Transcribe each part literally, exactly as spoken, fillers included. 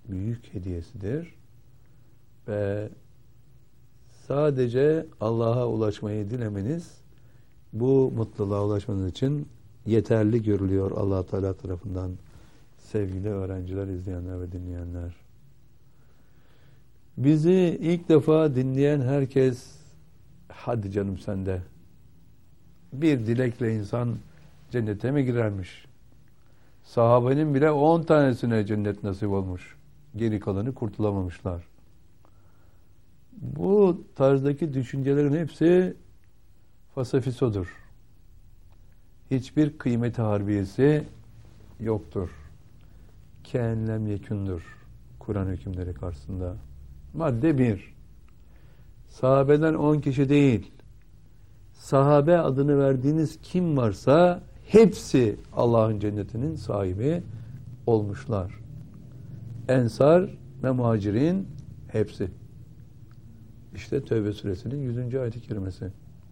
büyük hediyesidir. Ve sadece Allah'a ulaşmayı dilemeniz bu mutluluğa ulaşmanız için yeterli görülüyor Allah Teala tarafından. Sevgili öğrenciler, izleyenler ve dinleyenler. Bizi ilk defa dinleyen herkes, hadi canım sen de, bir dilekle insan cennete mi girermiş? Sahabenin bile on tanesine cennet nasip olmuş. Geri kalanı kurtulamamışlar. Bu tarzdaki düşüncelerin hepsi fasafisodur. Hiçbir kıymeti harbiyesi yoktur. Kâenlem yekûndur Kur'an hükümleri karşısında. Madde bir. Sahabeden on kişi değil, sahabe adını verdiğiniz kim varsa hepsi Allah'ın cennetinin sahibi olmuşlar. Ensar ve muhacirin hepsi. İşte Tevbe suresinin yüzüncü ayet-i kerimesi.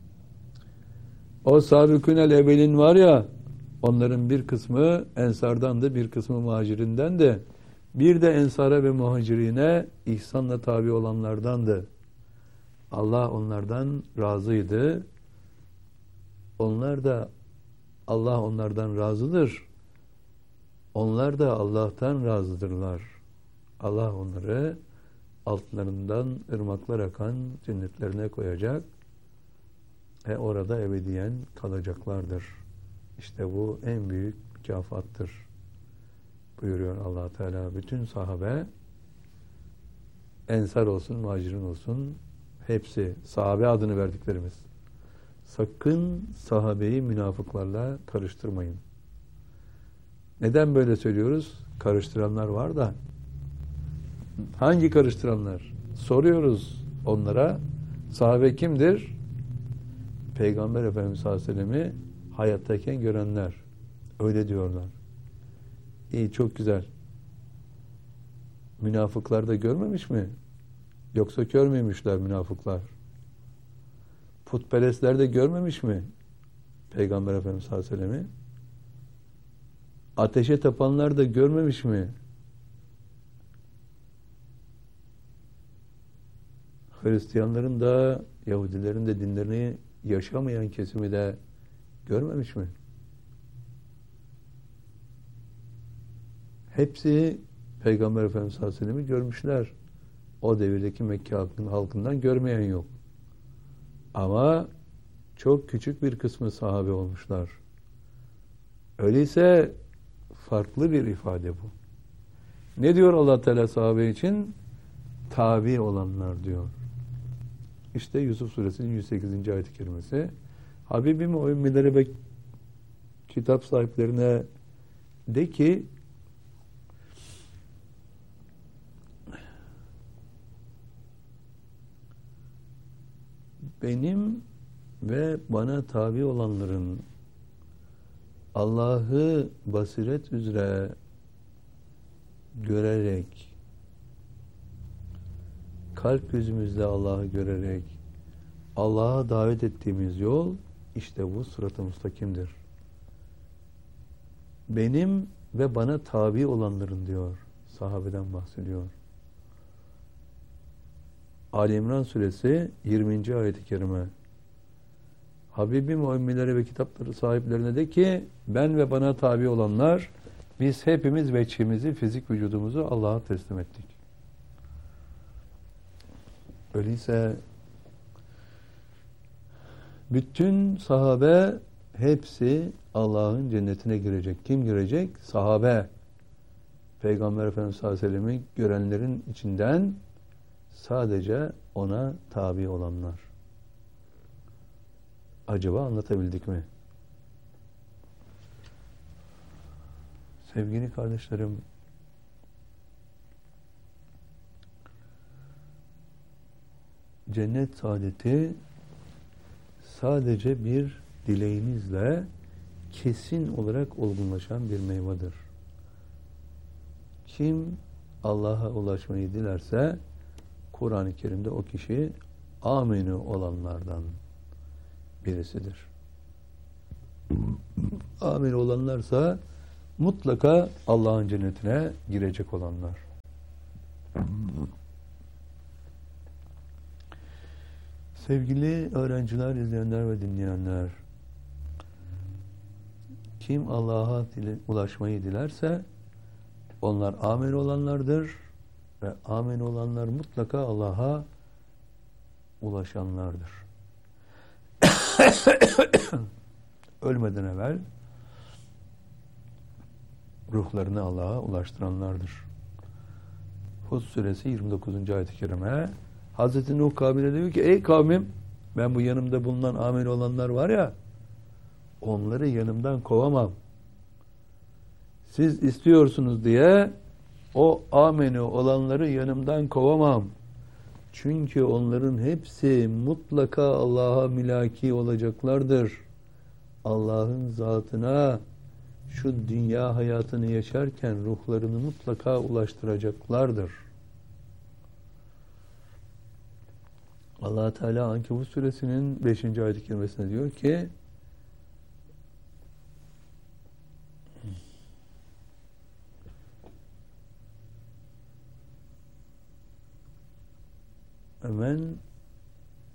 O sabikûnel evvelin var ya, onların bir kısmı ensardan da, bir kısmı muhacirinden de, bir de ensara ve muhacirine ihsanla tabi olanlardandı. Allah onlardan razıydı. Onlar da, Allah onlardan razıdır. Onlar da Allah'tan razıdırlar. Allah onları altlarından ırmaklar akan cennetlerine koyacak ve orada ebediyen kalacaklardır. İşte bu en büyük mükafattır buyuruyor Allah Teala. Bütün sahabe, ensar olsun, muhacirin olsun, hepsi sahabe adını verdiklerimiz. Sakın sahabeyi münafıklarla karıştırmayın. Neden böyle söylüyoruz? Karıştıranlar var da. Hangi karıştıranlar? Soruyoruz onlara. Sahabe kimdir? Peygamber Efendimiz sallallahu aleyhi ve sellem'i hayattayken görenler. Öyle diyorlar. İyi, çok güzel. Münafıklar da görmemiş mi? Yoksa kör müymüşler münafıklar? Putperestler de görmemiş mi Peygamber Efendimiz sallallahu aleyhi ve sellem'i? Ateşe tapanlar da görmemiş mi? Hristiyanların da, Yahudilerin de dinlerini yaşamayan kesimi de görmemiş mi? Hepsi Peygamber Efendimiz sallallahu aleyhi ve sellem'i görmüşler. O devirdeki Mekke halkından görmeyen yok. Ama çok küçük bir kısmı sahabe olmuşlar. Öyleyse farklı bir ifade bu. Ne diyor Allah Teala sahabe için? Tabi olanlar diyor. İşte Yusuf Suresinin yüz sekizinci ayet-i kerimesi. Habibim o ümmilere ve kitap sahiplerine de ki, benim ve bana tabi olanların Allah'ı basiret üzere görerek, kalp gözümüzle Allah'ı görerek Allah'a davet ettiğimiz yol işte bu sırat-ı müstakimdir. Benim ve bana tabi olanların diyor. Sahabeden bahsediyor. Ali İmran suresi yirminci ayet-i kerime. Habibim o ümmilere ve kitapları sahiplerine de ki, ben ve bana tabi olanlar, biz hepimiz veçhimizi, fizik vücudumuzu Allah'a teslim ettik. Öyleyse bütün sahabe hepsi Allah'ın cennetine girecek. Kim girecek? Sahabe. Peygamber Efendimiz sallallahu aleyhi ve sellem'i görenlerin içinden sadece ona tabi olanlar. Acaba anlatabildik mi? Sevgili kardeşlerim, cennet saadeti sadece bir dileğinizle kesin olarak olgunlaşan bir meyvedir. Kim Allah'a ulaşmayı dilerse Kur'an-ı Kerim'de o kişi aminu olanlardan birisidir. Amin olanlarsa mutlaka Allah'ın cennetine girecek olanlar. Sevgili öğrenciler, izleyenler ve dinleyenler, kim Allah'a ulaşmayı dilerse onlar amin olanlardır ve amin olanlar mutlaka Allah'a ulaşanlardır. Ölmeden evvel ruhlarını Allah'a ulaştıranlardır. Hud suresi yirmi dokuzuncu ayet-i kerime. Hazreti Nuh kavmine diyor ki, ey kavmim, ben bu yanımda bulunan amin olanlar var ya, onları yanımdan kovamam. Siz istiyorsunuz diye o ameni olanları yanımdan kovamam. Çünkü onların hepsi mutlaka Allah'a mülaki olacaklardır. Allah'ın zatına şu dünya hayatını yaşarken ruhlarını mutlaka ulaştıracaklardır. Allah Teala Ankebut suresinin beşinci ayet-i kerimesinde diyor ki, men